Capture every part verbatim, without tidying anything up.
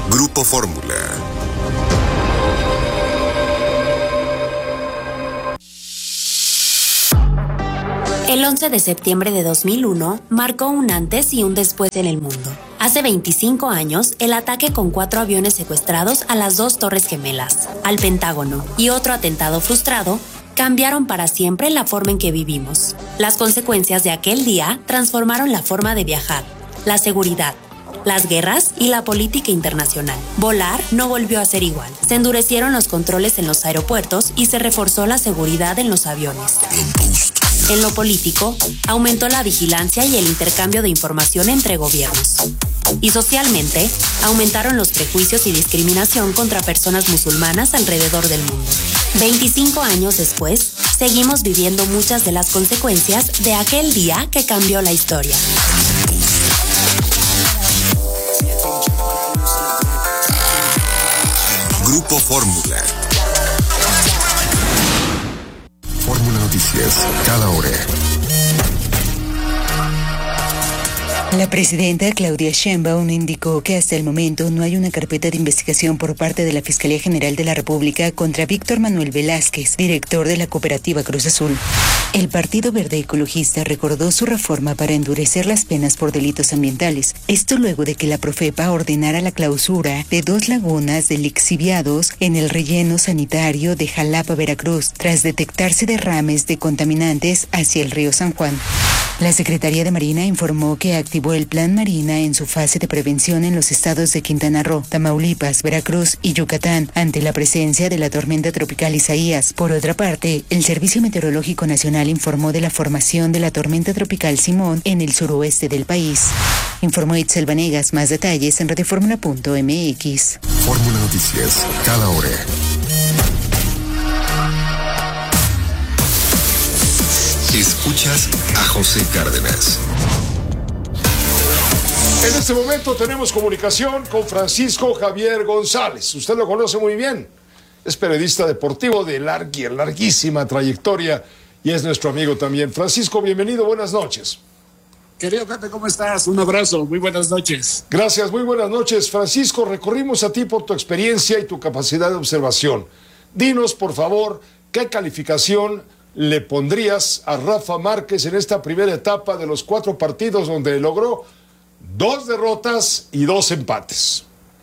Grupo Fórmula. El once de septiembre de dos mil uno marcó un antes y un después en el mundo. Hace veinticinco años, el ataque con cuatro aviones secuestrados a las dos Torres Gemelas, al Pentágono y otro atentado frustrado cambiaron para siempre la forma en que vivimos. Las consecuencias de aquel día transformaron la forma de viajar, la seguridad, las guerras y la política internacional. Volar no volvió a ser igual. Se endurecieron los controles en los aeropuertos y se reforzó la seguridad en los aviones. En lo político, aumentó la vigilancia y el intercambio de información entre gobiernos. Y socialmente, aumentaron los prejuicios y discriminación contra personas musulmanas alrededor del mundo. veinticinco años después, seguimos viviendo muchas de las consecuencias de aquel día que cambió la historia. Grupo Fórmula. Fórmula Noticias, cada hora. La presidenta Claudia Sheinbaum indicó que hasta el momento no hay una carpeta de investigación por parte de la Fiscalía General de la República contra Víctor Manuel Velázquez, director de la cooperativa Cruz Azul. El Partido Verde Ecologista recordó su reforma para endurecer las penas por delitos ambientales. Esto luego de que la Profepa ordenara la clausura de dos lagunas de lixiviados en el relleno sanitario de Jalapa, Veracruz, tras detectarse derrames de contaminantes hacia el río San Juan. La Secretaría de Marina informó que activó el Plan Marina en su fase de prevención en los estados de Quintana Roo, Tamaulipas, Veracruz y Yucatán ante la presencia de la tormenta tropical Isaías. Por otra parte, el Servicio Meteorológico Nacional informó de la formación de la tormenta tropical Simón en el suroeste del país. Informó Itzel Vanegas. Más detalles en radioformula punto m x. Fórmula Noticias, cada hora. Escuchas a José Cárdenas. En este momento tenemos comunicación con Francisco Javier González. Usted lo conoce muy bien. Es periodista deportivo de larga, larguísima trayectoria y es nuestro amigo también. Francisco, bienvenido, buenas noches. Querido Pepe, ¿cómo estás? Un abrazo, muy buenas noches. Gracias, muy buenas noches. Francisco, recorrimos a ti por tu experiencia y tu capacidad de observación. Dinos, por favor, ¿qué calificación le pondrías a Rafa Márquez en esta primera etapa de los cuatro partidos donde logró dos derrotas y dos empates?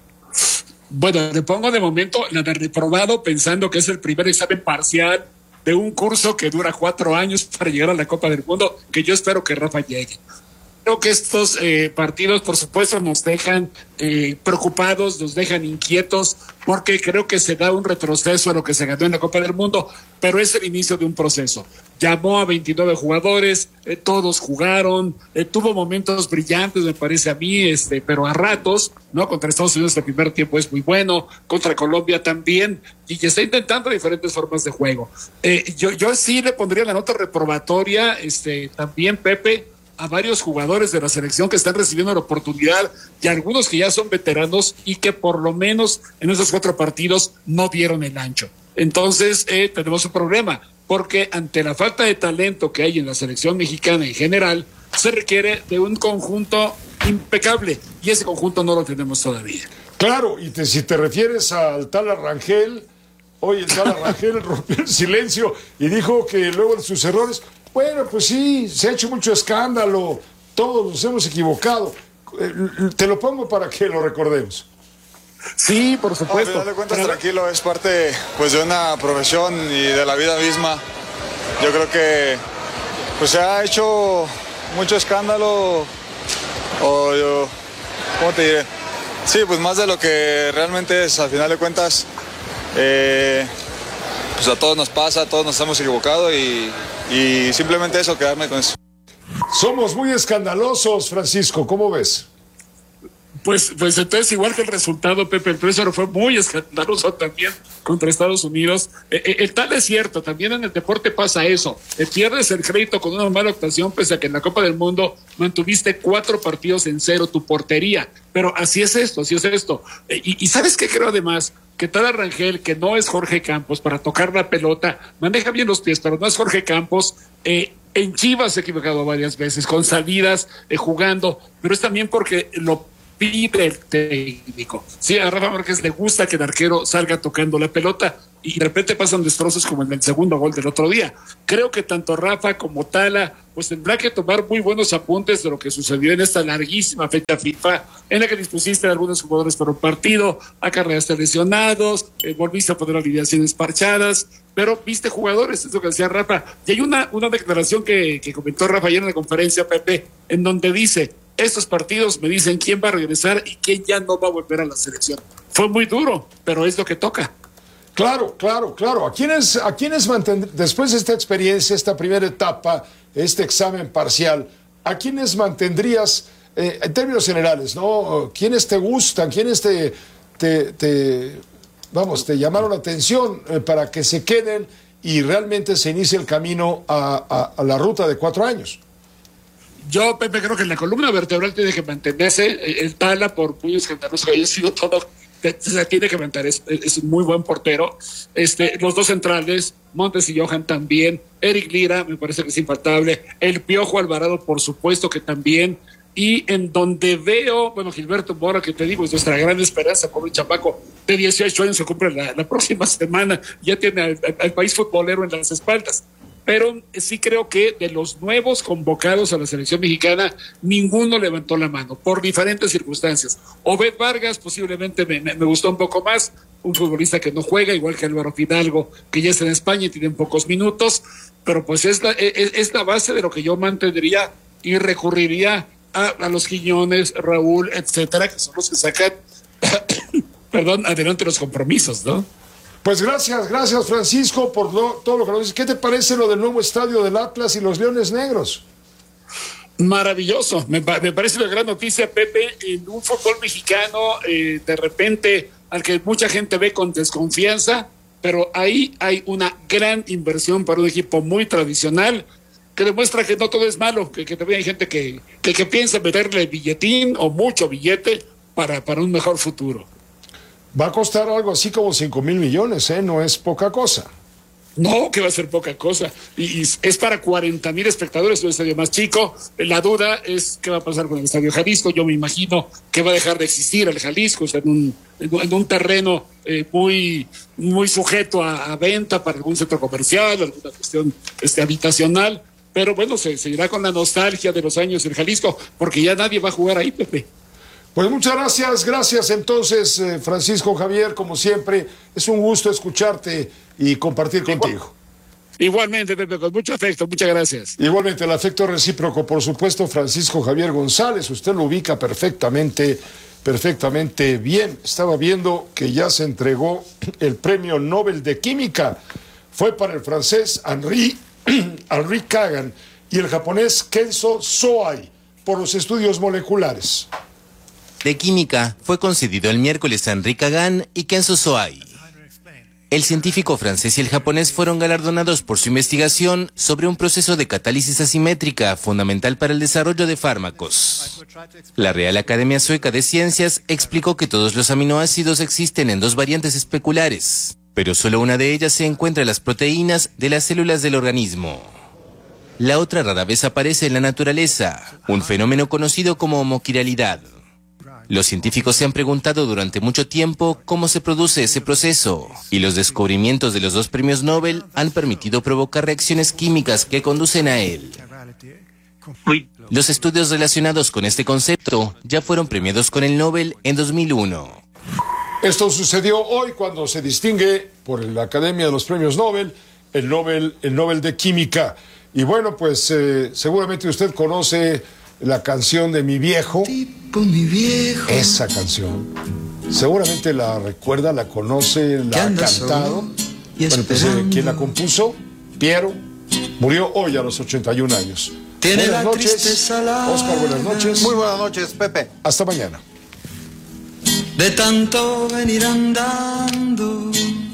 Bueno, le pongo de momento la de reprobado, pensando que es el primer examen parcial de un curso que dura cuatro años para llegar a la Copa del Mundo, que yo espero que Rafa llegue. Creo que estos eh, partidos, por supuesto, nos dejan eh, preocupados, nos dejan inquietos, porque creo que se da un retroceso a lo que se ganó en la Copa del Mundo, pero es el inicio de un proceso. Llamó a veintinueve jugadores, eh, todos jugaron, eh, tuvo momentos brillantes, me parece a mí, este, pero a ratos, ¿no? Contra Estados Unidos el primer tiempo es muy bueno, contra Colombia también, y está intentando diferentes formas de juego. Eh, yo, yo sí le pondría la nota reprobatoria, este, también, Pepe, a varios jugadores de la selección que están recibiendo la oportunidad y algunos que ya son veteranos y que por lo menos en esos cuatro partidos no dieron el ancho. Entonces eh, tenemos un problema, porque ante la falta de talento que hay en la selección mexicana en general, se requiere de un conjunto impecable y ese conjunto no lo tenemos todavía. Claro, y te, si te refieres al tal Arrangel, hoy el tal Arrangel rompió el silencio y dijo que luego de sus errores, bueno, pues sí, se ha hecho mucho escándalo, todos nos hemos equivocado. Te lo pongo para que lo recordemos. Sí, por supuesto. No, al final de cuentas, Pero... tranquilo, es parte pues de una profesión y de la vida misma. Yo creo que pues se ha hecho mucho escándalo, o yo, ¿cómo te diré? Sí, pues más de lo que realmente es, al final de cuentas, eh, pues a todos nos pasa, todos nos hemos equivocado y, y simplemente eso, quedarme con eso. Somos muy escandalosos, Francisco, ¿cómo ves? Pues, pues entonces, igual que el resultado, Pepe, el tres cero fue muy escandaloso también contra Estados Unidos. Eh, eh, el tal es cierto, también en el deporte pasa eso. Eh, pierdes el crédito con una mala actuación, pese a que en la Copa del Mundo mantuviste cuatro partidos en cero tu portería. Pero así es esto, así es esto. Eh, y, y ¿sabes qué creo además? Que tal Arrangel, que no es Jorge Campos para tocar la pelota, maneja bien los pies, pero no es Jorge Campos. Eh, en Chivas se ha equivocado varias veces, con salidas, eh, jugando, pero es también porque lo pide el técnico. Sí, a Rafa Márquez le gusta que el arquero salga tocando la pelota y de repente pasan destrozos como en el segundo gol del otro día. Creo que tanto Rafa como Tala pues tendrá que tomar muy buenos apuntes de lo que sucedió en esta larguísima fecha FIFA, en la que dispusiste a algunos jugadores por un partido, acarreaste lesionados, eh, volviste a poner alineaciones parchadas, pero viste jugadores, es lo que decía Rafa. Y hay una, una declaración que, que comentó Rafa ayer en la conferencia, Pepe, en donde dice: estos partidos me dicen quién va a regresar y quién ya no va a volver a la selección. Fue muy duro, pero es lo que toca. Claro, claro, claro. ¿A quiénes, a quiénes mantendr- después de esta experiencia, esta primera etapa, este examen parcial, a quiénes mantendrías, eh, en términos generales, ¿no? ¿Quiénes te gustan? ¿Quiénes te, te, te vamos, te llamaron la atención eh, para que se queden y realmente se inicie el camino a, a, a la ruta de cuatro años? Yo, Pepe, creo que la columna vertebral tiene que mantenerse. El Tala, por muy escandaloso que haya sido todo, se tiene que mantener. Es, es un muy buen portero. Este, los dos centrales, Montes y Johan también. Eric Lira, me parece que es infaltable. El Piojo Alvarado, por supuesto que también. Y en donde veo, bueno, Gilberto Mora, que te digo, es nuestra gran esperanza, pobre chamaco de dieciocho años, se cumple la, la próxima semana, ya tiene al, al país futbolero en las espaldas. Pero sí creo que de los nuevos convocados a la selección mexicana, ninguno levantó la mano, por diferentes circunstancias. Obed Vargas posiblemente me, me, me gustó un poco más, un futbolista que no juega, igual que Álvaro Fidalgo, que ya está en España y tiene pocos minutos, pero pues es la, es, es la base de lo que yo mantendría y recurriría a, a los Quiñones, Raúl, etcétera, que son los que sacan, perdón, adelante los compromisos, ¿no? Pues gracias, gracias Francisco por lo, todo lo que nos dices. ¿Qué te parece lo del nuevo estadio del Atlas y los Leones Negros? Maravilloso, me, me parece una gran noticia, Pepe, en un fútbol mexicano eh, de repente al que mucha gente ve con desconfianza, pero ahí hay una gran inversión para un equipo muy tradicional que demuestra que no todo es malo, que, que también hay gente que, que, que piensa meterle billetín o mucho billete para, para un mejor futuro. Va a costar algo así como cinco mil millones, ¿eh? No es poca cosa. No, que va a ser poca cosa. Y, y es para cuarenta mil espectadores, un estadio más chico. La duda es qué va a pasar con el Estadio Jalisco. Yo me imagino que va a dejar de existir el Jalisco, o sea, en un, en un terreno eh, muy, muy sujeto a, a venta para algún centro comercial, alguna cuestión este, habitacional. Pero bueno, se, se irá con la nostalgia de los años del Jalisco, porque ya nadie va a jugar ahí, Pepe. Pues muchas gracias, gracias entonces, eh, Francisco Javier, como siempre, es un gusto escucharte y compartir Igual, contigo. Igualmente, Pepe, con mucho afecto, muchas gracias. Igualmente, el afecto recíproco, por supuesto, Francisco Javier González, usted lo ubica perfectamente, perfectamente bien. Estaba viendo que ya se entregó el premio Nobel de Química, fue para el francés Henri, Henri Kagan y el japonés Kenzo Soai, por los estudios moleculares. De química fue concedido el miércoles a Henri Kagan y Kenzo Soai. El científico francés y el japonés fueron galardonados por su investigación sobre un proceso de catálisis asimétrica fundamental para el desarrollo de fármacos. La Real Academia Sueca de Ciencias explicó que todos los aminoácidos existen en dos variantes especulares, pero solo una de ellas se encuentra en las proteínas de las células del organismo. La otra rara vez aparece en la naturaleza, un fenómeno conocido como homoquiralidad. Los científicos se han preguntado durante mucho tiempo cómo se produce ese proceso, y los descubrimientos de los dos premios Nobel han permitido provocar reacciones químicas que conducen a él. Los estudios relacionados con este concepto ya fueron premiados con el Nobel en dos mil uno. Esto sucedió hoy cuando se distingue por la Academia de los Premios Nobel el Nobel, el Nobel de Química. Y bueno, pues eh, seguramente usted conoce la canción de Mi Viejo. Tipo mi viejo. Esa canción. Seguramente la recuerda, la conoce, la ha cantado. Bueno, pues, eh, ¿quién la compuso? Piero. Murió hoy a los ochenta y un años. Tiene buenas la noches, Oscar, buenas noches. Muy buenas noches, Pepe. Hasta mañana. De tanto venir andando.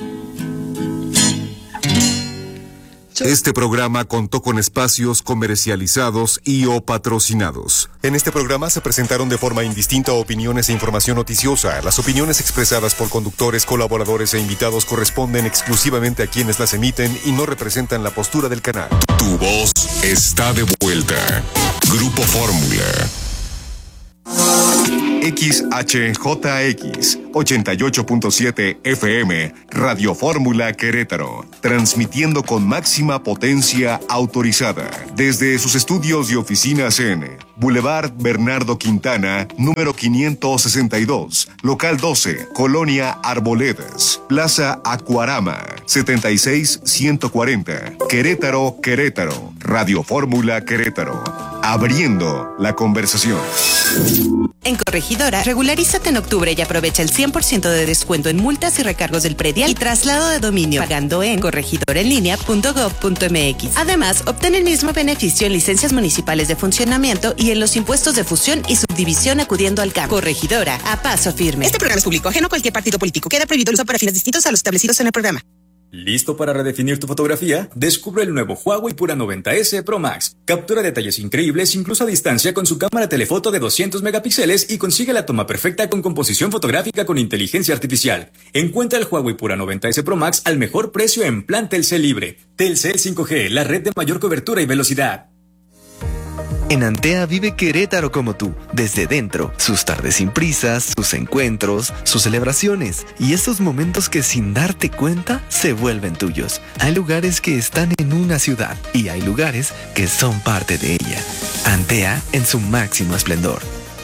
Este programa contó con espacios comercializados y o patrocinados. En este programa se presentaron de forma indistinta opiniones e información noticiosa. Las opiniones expresadas por conductores, colaboradores e invitados corresponden exclusivamente a quienes las emiten y no representan la postura del canal. Tu voz está de vuelta. Grupo Fórmula. X H J X ochenta y ocho punto siete F M, Radio Fórmula Querétaro, transmitiendo con máxima potencia autorizada desde sus estudios y oficinas en Boulevard Bernardo Quintana, número quinientos sesenta y dos, local doce, Colonia Arboledas, Plaza Acuarama, setenta y seis ciento cuarenta, Querétaro, Querétaro, Radio Fórmula Querétaro, abriendo la conversación. En Corregidora, regularízate en octubre y aprovecha el cien por ciento de descuento en multas y recargos del predial y traslado de dominio, pagando en corregidoraenlinea punto gob punto m x. Además, obtén el mismo beneficio en licencias municipales de funcionamiento y en los impuestos de fusión y subdivisión acudiendo al C A M. Corregidora, a paso firme. Este programa es público, ajeno a cualquier partido político. Queda prohibido el uso para fines distintos a los establecidos en el programa. ¿Listo para redefinir tu fotografía? Descubre el nuevo Huawei Pura noventa ese Pro Max. Captura detalles increíbles incluso a distancia con su cámara telefoto de doscientos megapíxeles y consigue la toma perfecta con composición fotográfica con inteligencia artificial. Encuentra el Huawei Pura noventa ese Pro Max al mejor precio en plan Telcel Libre. Telcel cinco G, la red de mayor cobertura y velocidad. En Antea vive Querétaro como tú, desde dentro, sus tardes sin prisas, sus encuentros, sus celebraciones y esos momentos que sin darte cuenta se vuelven tuyos. Hay lugares que están en una ciudad y hay lugares que son parte de ella. Antea en su máximo esplendor.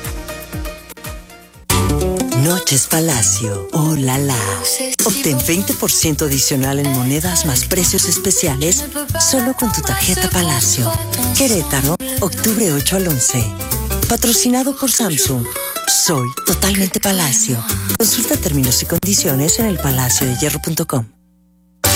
Noches Palacio, oh la la. Obtén veinte por ciento adicional en monedas más precios especiales solo con tu tarjeta Palacio. Querétaro, octubre ocho al once. Patrocinado por Samsung. Soy totalmente Palacio. Consulta términos y condiciones en el palacio de hierro punto com.